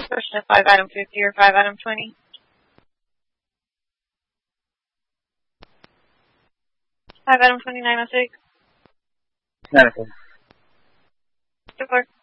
Question 5, item 50 or 5, item 20. Five item 2906. Medical. Mr. Clerk.